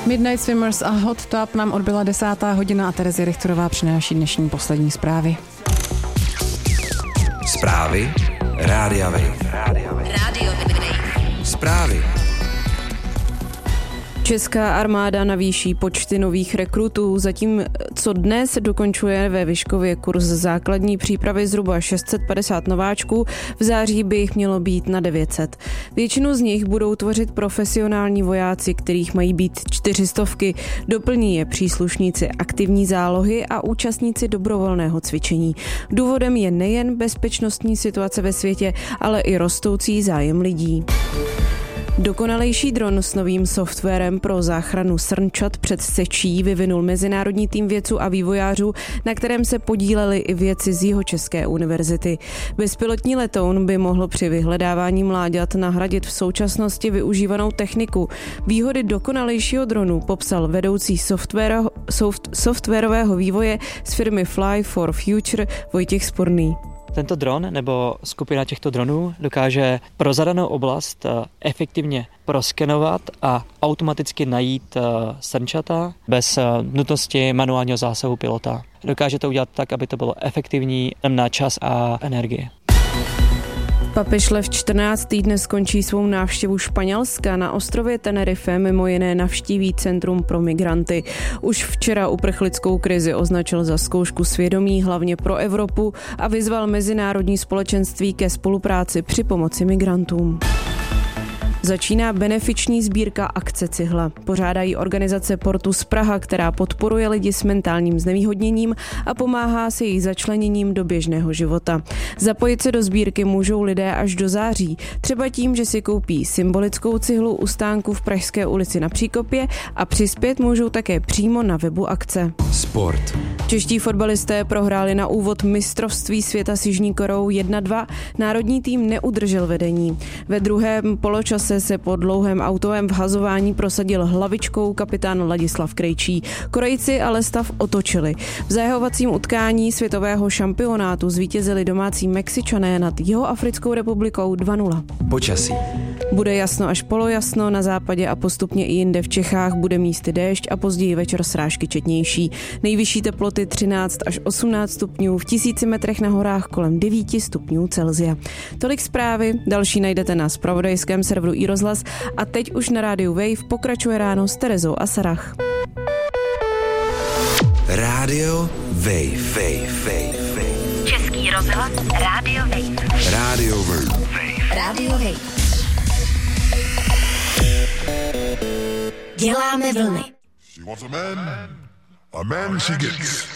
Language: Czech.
Midnight Swimmers a Hot Tub nám odbyla 10. hodina a Terezie Richterová přináší dnešní poslední zprávy. Zprávy Rádia Wave. Zprávy. Česká armáda navýší počty nových rekrutů, zatím co dnes dokončuje ve Vyškově kurz základní přípravy zhruba 650 nováčků, v září by jich mělo být na 900. Většinu z nich budou tvořit profesionální vojáci, kterých mají být 400. Doplní je příslušníci aktivní zálohy a účastníci dobrovolného cvičení. Důvodem je nejen bezpečnostní situace ve světě, ale i rostoucí zájem lidí. Dokonalejší dron s novým softwarem pro záchranu srnčat před sečí vyvinul mezinárodní tým vědců a vývojářů, na kterém se podíleli i vědci z Jihočeské univerzity. Bezpilotní letoun by mohl při vyhledávání mláďat nahradit v současnosti využívanou techniku. Výhody dokonalejšího dronu popsal vedoucí softwarového vývoje z firmy Fly for Future Vojtěch Sporný. Tento dron nebo skupina těchto dronů dokáže pro zadanou oblast efektivně proskenovat a automaticky najít srnčata bez nutnosti manuálního zásahu pilota. Dokáže to udělat tak, aby to bylo efektivní na čas a energii. Papež Lev XIV. Dnes skončí svou návštěvu Španělska. Na ostrově Tenerife mimo jiné navštíví centrum pro migranty. Už včera uprchlickou krizi označil za zkoušku svědomí hlavně pro Evropu a vyzval mezinárodní společenství ke spolupráci při pomoci migrantům. Začíná benefiční sbírka Akce Cihla. Pořádají organizace Portus Praha, která podporuje lidi s mentálním znevýhodněním a pomáhá s jejich začleněním do běžného života. Zapojit se do sbírky můžou lidé až do září, třeba tím, že si koupí symbolickou cihlu u stánku v Pražské ulici na Příkopě a přispět můžou také přímo na webu akce. Sport. Čeští fotbalisté prohráli na úvod mistrovství světa s Jižní Koreou 1-2. Národní tým neudržel vedení. Ve druhém poločase se po dlouhém autovém vhazování prosadil hlavičkou kapitán Ladislav Krejčí. Korejci ale stav otočili. V zahahovacím utkání světového šampionátu zvítězili domácí Mexičané nad Jihoafrickou republikou 2-0. Počasí. Bude jasno až polojasno, na západě a postupně i jinde v Čechách bude místy déšť a později večer srážky četnější. Nejvyšší teploty 13 až 18 stupňů, v 1000 metrech na horách kolem 9 stupňů Celsia. Tolik zprávy, další najdete na zpravodajském serveru iRozhlas a teď už na rádiu Wave pokračuje ráno s Terezou a Sarah. Rádio Wave. Český rozhlas Rádio Wave. Rádio Wave. Rádio Wave. Děláme vlny. She wants a man she gets.